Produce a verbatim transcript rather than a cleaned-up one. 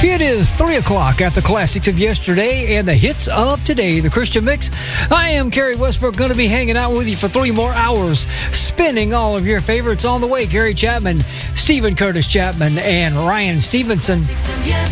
It is three o'clock at the classics of yesterday and the hits of today, the Christian Mix. I am Kerry Westbrook, going to be hanging out with you for three more hours, spinning all of your favorites on the way. Gary Chapman, Stephen Curtis Chapman, and Ryan Stevenson.